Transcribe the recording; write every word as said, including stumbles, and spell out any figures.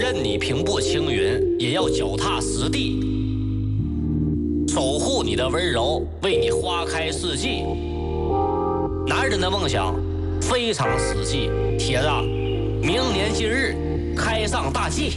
任你平步青云，也要脚踏实地，守护你的温柔，为你花开四季。男人的梦想非常实际，铁子，明年今日开上大计。